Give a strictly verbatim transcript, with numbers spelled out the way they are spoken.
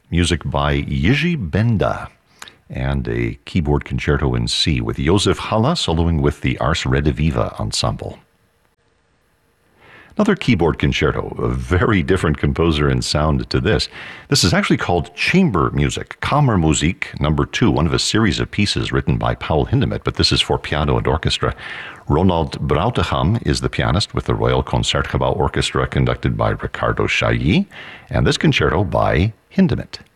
music by Jiří Benda, and a keyboard concerto in C with Josef Haller soloing with the Ars Rediviva Ensemble. Another keyboard concerto, a very different composer and sound to this. This is actually called Chamber Music, Kammermusik number two, one of a series of pieces written by Paul Hindemith, but this is for piano and orchestra. Ronald Brautigam is the pianist with the Royal Concertgebouw Orchestra conducted by Ricardo Chailly, and this concerto by Hindemith.